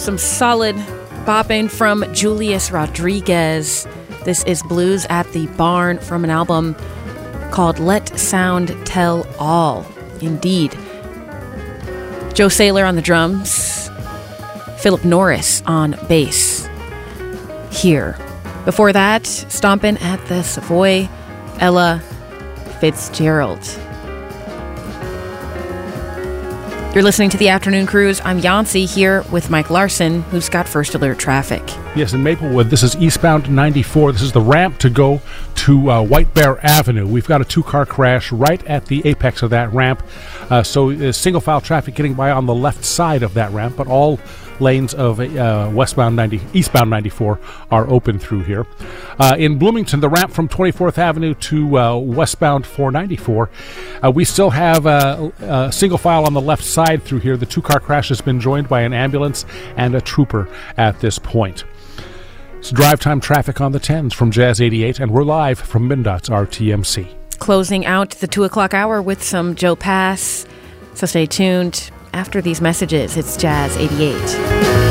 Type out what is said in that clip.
Some solid bopping from Julius Rodriguez. This is Blues at the Barn from an album called Let Sound Tell All. Indeed. Joe Saylor on the drums. Philip Norris on bass. Here. Before that, stomping at the Savoy, Ella Fitzgerald. You're listening to The Afternoon Cruise. I'm Yancey here with Mike Larson, who's got First Alert traffic. Yes, in Maplewood, this is eastbound 94. This is the ramp to go to White Bear Avenue. We've got a two-car crash right at the apex of that ramp. So single-file traffic getting by on the left side of that ramp, but all lanes of eastbound 94 are open through here. In Bloomington, the ramp from 24th Avenue to westbound 494, we still have a single file on the left side through here. The two-car crash has been joined by an ambulance and a trooper at this point. It's drive time traffic on the 10s from Jazz 88, and we're live from MnDOT's RTMC. Closing out the 2 o'clock hour with some Joe Pass, so stay tuned. After these messages, it's Jazz 88.